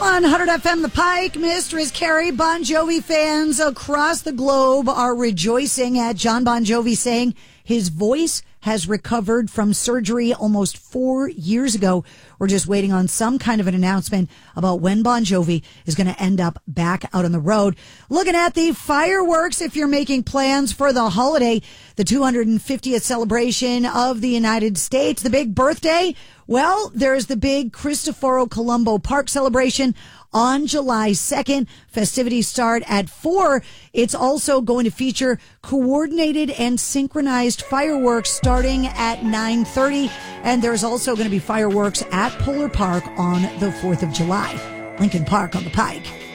On 100 FM, The Pike, Mistress Carrie. Bon Jovi fans across the globe are rejoicing at John Bon Jovi saying his voice has recovered from surgery almost 4 years ago. We're just waiting on some kind of an announcement about when Bon Jovi is going to end up back out on the road. Looking at the fireworks, if you're making plans for the holiday, the 250th celebration of the United States, the big birthday. Well, there's the big Cristoforo Colombo Park celebration on July 2nd. Festivities start at 4. It's also going to feature coordinated and synchronized fireworks starting at 9:30. And there's also going to be fireworks at Polar Park on the 4th of July. Lincoln Park on the Pike.